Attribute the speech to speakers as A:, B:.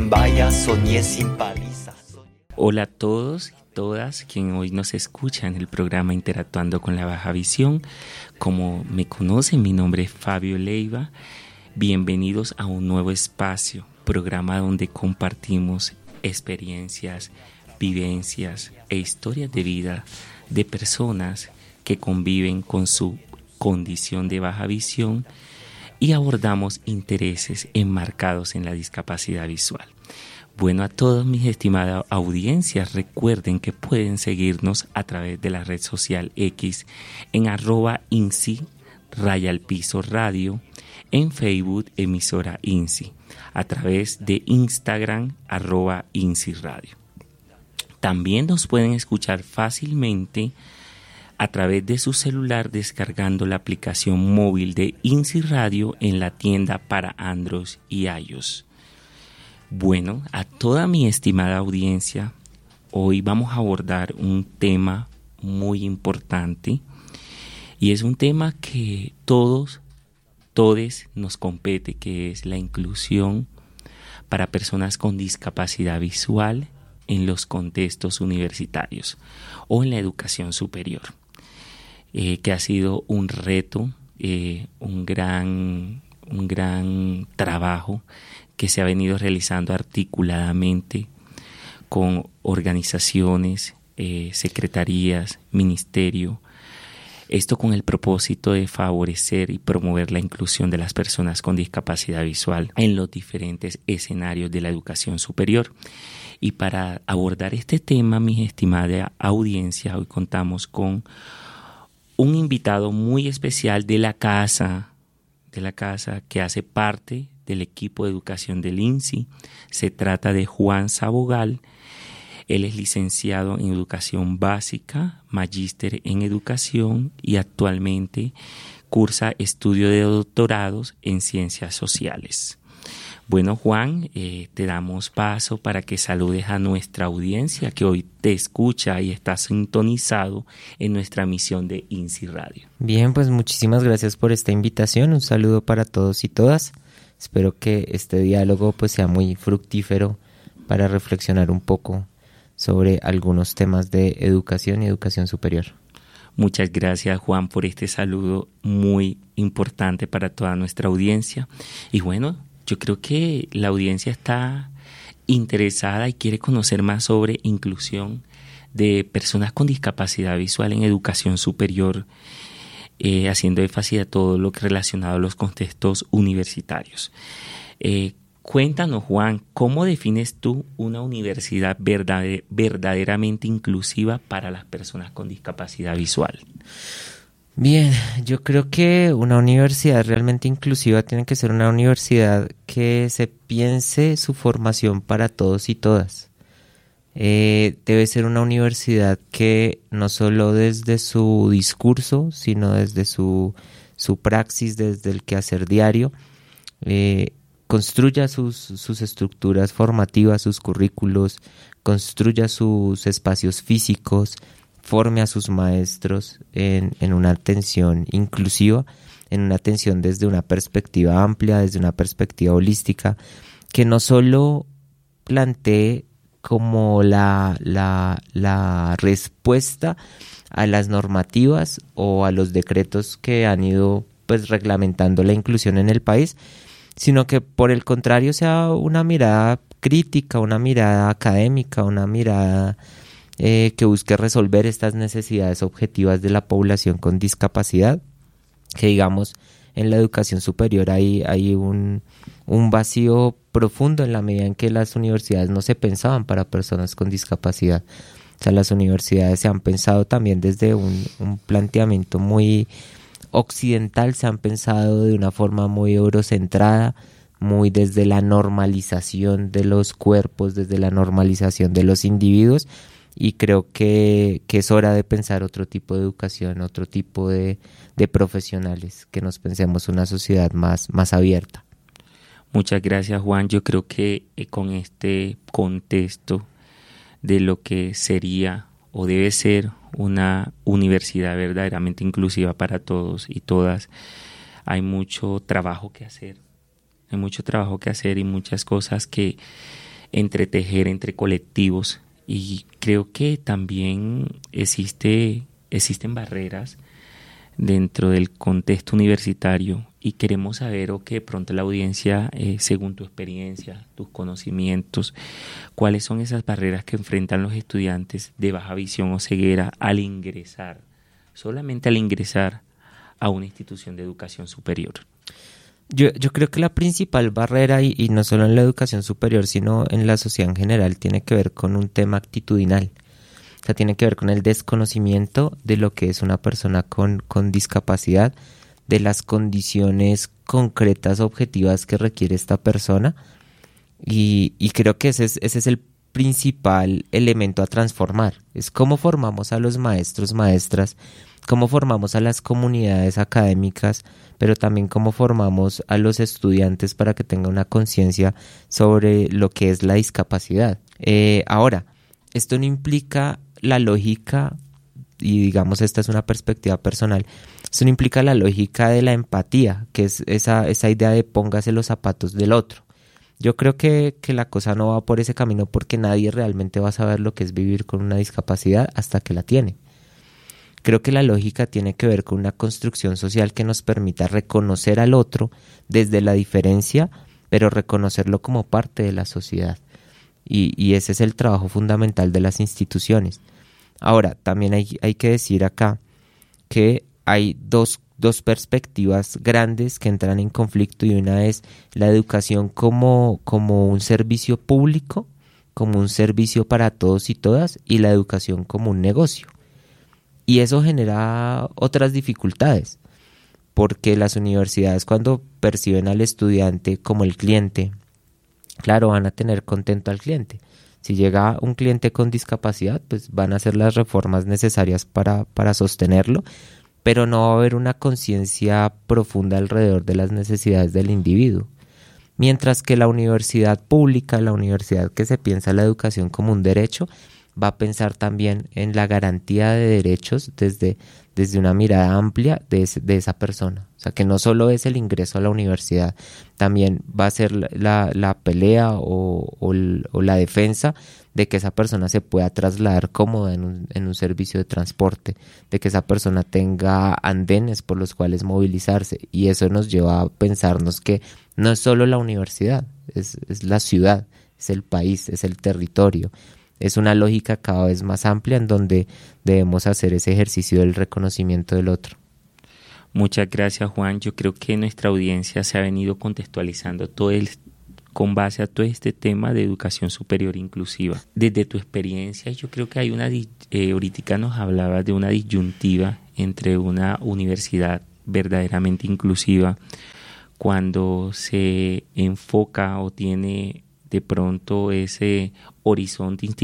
A: Vaya, soñé sin paliza.
B: Hola a todos y todas quienes hoy nos escuchan en el programa Interactuando con la Baja Visión. Como me conocen, mi nombre es Fabio Leiva. Bienvenidos a un nuevo espacio, programa donde compartimos experiencias, vivencias e historias de vida de personas que conviven con su condición de baja visión y abordamos intereses enmarcados en la discapacidad visual. Bueno, a todos mis estimadas audiencias, recuerden que pueden seguirnos a través de la red social X en @INSI_radio, en Facebook emisora INSI, a través de Instagram @INSI Radio. También nos pueden escuchar fácilmente a través de su celular descargando la aplicación móvil de INSI Radio en la tienda para Android y iOS. Bueno, a toda mi estimada audiencia, hoy vamos a abordar un tema muy importante y es un tema que todos nos compete, que es la inclusión para personas con discapacidad visual en los contextos universitarios o en la educación superior, que ha sido un reto, un gran trabajo que se ha venido realizando articuladamente con organizaciones, secretarías, ministerio, esto con el propósito de favorecer y promover la inclusión de las personas con discapacidad visual en los diferentes escenarios de la educación superior. Y para abordar este tema, mi estimada audiencia, hoy contamos con un invitado muy especial de la casa que hace parte del equipo de educación del INSI. Se trata de Juan Sabogal. Él es licenciado en educación básica, magíster en educación y actualmente cursa estudio de doctorados en ciencias sociales. Bueno, Juan, te damos paso para que saludes a nuestra audiencia que hoy te escucha y está sintonizado en nuestra emisión de INSI Radio.
C: Bien, pues muchísimas gracias por esta invitación. Un saludo para todos y todas. Espero que este diálogo pues sea muy fructífero para reflexionar un poco sobre algunos temas de educación y educación superior.
B: Muchas gracias, Juan, por este saludo muy importante para toda nuestra audiencia. Y bueno, yo creo que la audiencia está interesada y quiere conocer más sobre inclusión de personas con discapacidad visual en educación superior, haciendo énfasis a todo lo que relacionado a los contextos universitarios. Cuéntanos, Juan, ¿cómo defines tú una universidad verdaderamente inclusiva para las personas con discapacidad visual?
C: Bien, yo creo que una universidad realmente inclusiva tiene que ser una universidad que se piense su formación para todos y todas. Debe ser una universidad que no solo desde su discurso, sino desde su praxis, desde el quehacer diario, construya sus estructuras formativas, sus currículos, construya sus espacios físicos, forme a sus maestros en una atención inclusiva, en una atención desde una perspectiva amplia, desde una perspectiva holística, que no solo plantee como la respuesta a las normativas o a los decretos que han ido pues reglamentando la inclusión en el país, sino que por el contrario sea una mirada crítica, una mirada académica, una mirada que busque resolver estas necesidades objetivas de la población con discapacidad, que digamos en la educación superior hay un vacío profundo en la medida en que las universidades no se pensaban para personas con discapacidad. O sea, las universidades se han pensado también desde un planteamiento muy occidental, se han pensado de una forma muy eurocentrada, muy desde la normalización de los cuerpos, desde la normalización de los individuos, y creo que es hora de pensar otro tipo de educación, otro tipo de profesionales, que nos pensemos una sociedad más abierta.
B: Muchas gracias, Juan. Yo creo que con este contexto de lo que sería o debe ser una universidad verdaderamente inclusiva para todos y todas, hay mucho trabajo que hacer. Hay mucho trabajo que hacer y muchas cosas que entretejer entre colectivos, y creo que también existen barreras dentro del contexto universitario, y queremos saber, o que de pronto la audiencia, según tu experiencia, tus conocimientos, cuáles son esas barreras que enfrentan los estudiantes de baja visión o ceguera solamente al ingresar a una institución de educación superior.
C: Yo creo que la principal barrera, y no solo en la educación superior, sino en la sociedad en general, tiene que ver con un tema actitudinal. O sea, tiene que ver con el desconocimiento de lo que es una persona con discapacidad, de las condiciones concretas, objetivas que requiere esta persona. Y creo que ese es el principal elemento a transformar. Es cómo formamos a los maestros, maestras, cómo formamos a las comunidades académicas, pero también cómo formamos a los estudiantes para que tengan una conciencia sobre lo que es la discapacidad. Ahora, esto no implica la lógica, y digamos esta es una perspectiva personal, esto no implica la lógica de la empatía, que es esa idea de póngase los zapatos del otro. Yo creo que la cosa no va por ese camino, porque nadie realmente va a saber lo que es vivir con una discapacidad hasta que la tiene. Creo que la lógica tiene que ver con una construcción social que nos permita reconocer al otro desde la diferencia, pero reconocerlo como parte de la sociedad. Y ese es el trabajo fundamental de las instituciones. Ahora, también hay que decir acá que hay dos perspectivas grandes que entran en conflicto, y una es la educación como un servicio público, como un servicio para todos y todas, y la educación como un negocio. Y eso genera otras dificultades, porque las universidades, cuando perciben al estudiante como el cliente, claro, van a tener contento al cliente. Si llega un cliente con discapacidad, pues van a hacer las reformas necesarias para sostenerlo, pero no va a haber una conciencia profunda alrededor de las necesidades del individuo. Mientras que la universidad pública, la universidad que se piensa la educación como un derecho, va a pensar también en la garantía de derechos desde una mirada amplia de esa persona. O sea, que no solo es el ingreso a la universidad, también va a ser la pelea o la defensa de que esa persona se pueda trasladar cómoda en un servicio de transporte, de que esa persona tenga andenes por los cuales movilizarse. Y eso nos lleva a pensarnos que no es solo la universidad, es la ciudad, es el país, es el territorio. Es una lógica cada vez más amplia en donde debemos hacer ese ejercicio del reconocimiento del otro.
B: Muchas gracias, Juan. Yo creo que nuestra audiencia se ha venido contextualizando con base a todo este tema de educación superior inclusiva. Desde tu experiencia, yo creo que hay ahorita nos hablabas de una disyuntiva entre una universidad verdaderamente inclusiva, cuando se enfoca o tiene de pronto ese horizonte institucional